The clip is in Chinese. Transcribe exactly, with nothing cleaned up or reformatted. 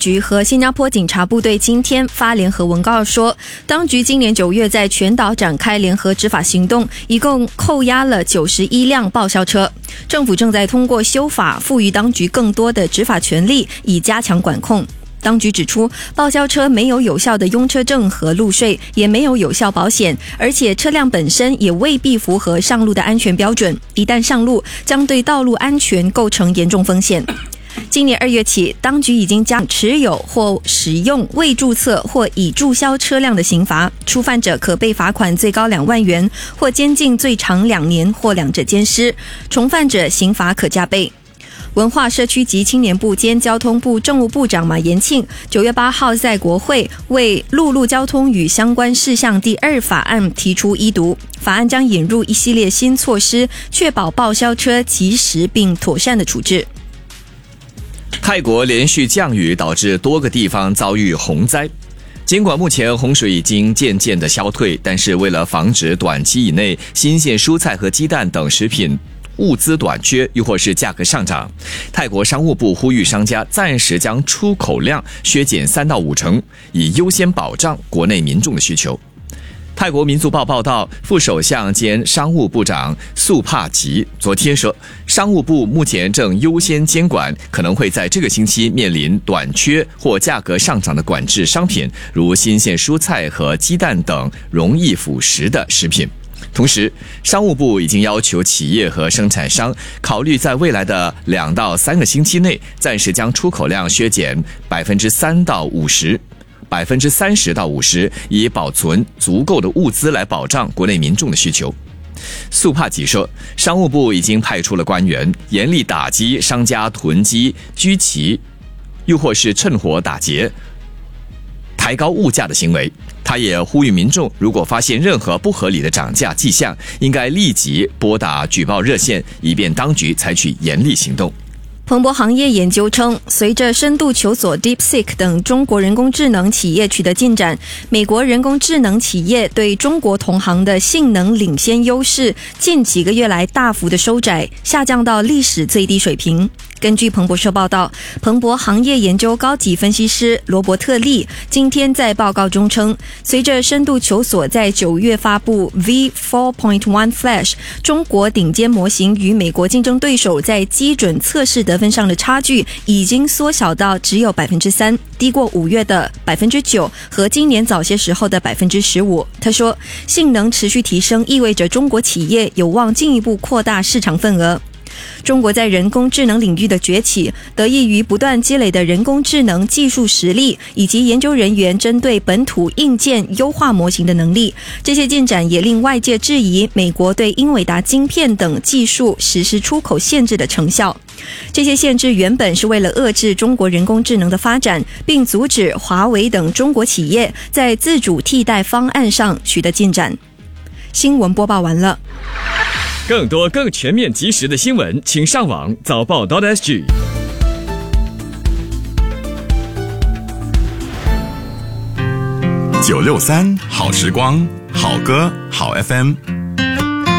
局和新加坡警察部队今天发联合文告说，当局今年九月在全岛展开联合执法行动，一共扣押了九十一辆报销车。政府正在通过修法赋予当局更多的执法权力，以加强管控。当局指出，报销车没有有效的用车证和路税，也没有有效保险，而且车辆本身也未必符合上路的安全标准，一旦上路将对道路安全构成严重风险。今年二月起，当局已经将持有或使用未注册或已注销车辆的刑罚，触犯者可被罚款最高两万元，或监禁最长两年，或两者兼施；重犯者刑罚可加倍。文化社区及青年部兼交通部政务部长马延庆九月八号在国会为陆路交通与相关事项第二法案提出一读，法案将引入一系列新措施，确保报销车及时并妥善的处置。 泰国连续降雨导致多个地方遭遇洪灾，尽管目前洪水已经渐渐的消退，但是为了防止短期以内新鲜蔬菜和鸡蛋等食品物资短缺，又或是价格上涨，泰国商务部呼吁商家暂时将出口量削减三到五成，以优先保障国内民众的需求。泰国民族报报道，副首相兼商务部长素帕吉昨天说，商务部目前正优先监管可能会在这个星期面临短缺或价格上涨的管制商品，如新鲜蔬菜和鸡蛋等容易腐蚀的食品。同时，商务部已经要求企业和生产商考虑在未来的两到三个星期内，暂时将出口量削减百分之三到五十。百分之三十到五十，以保存足够的物资来保障国内民众的需求。素帕吉说，商务部已经派出了官员，严厉打击商家囤积、居奇，又或是趁火打劫、抬高物价的行为。他也呼吁民众，如果发现任何不合理的涨价迹象，应该立即拨打举报热线，以便当局采取严厉行动。 彭博行业研究称，随着深度求索 DeepSeek 等中国人工智能企业取得进展，美国人工智能企业对中国同行的性能领先优势近几个月来大幅的收窄，下降到历史最低水平。根据彭博社报道，彭博行业研究高级分析师罗伯特利今天在报告中称，随着深度求索在九月发布 V 四点一 Flash， 中国顶尖模型与美国竞争对手在基准测试得分上的差距已经缩小到只有 百分之三， 低过五月的 百分之九 和今年早些时候的 百分之十五。 他说，性能持续提升意味着中国企业有望进一步扩大市场份额。中国在人工智能领域的崛起，得益于不断积累的人工智能技术实力，以及研究人员针对本土硬件优化模型的能力。这些进展也令外界质疑美国对英伟达晶片等技术实施出口限制的成效。这些限制原本是为了遏制中国人工智能的发展，并阻止华为等中国企业在自主替代方案上取得进展。新闻播报完了。 更多更全面及时的新闻，请上网早报 .sg。 九六三好时光，好歌好 F M。